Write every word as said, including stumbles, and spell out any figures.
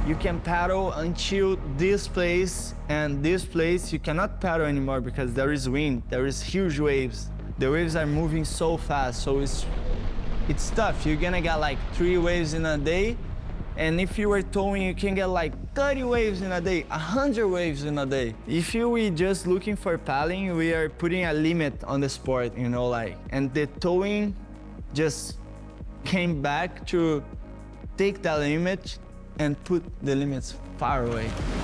You can paddle until this place, and this place you cannot paddle anymore because there is wind, there is huge waves. The waves are moving so fast, so it's it's tough. You're gonna get like three waves in a day, and if you were towing, you can get like thirty waves in a day, one hundred waves in a day. If you were just looking for paddling, we are putting a limit on the sport, you know, like, and the towing just came back to take that limit and put the limits far away.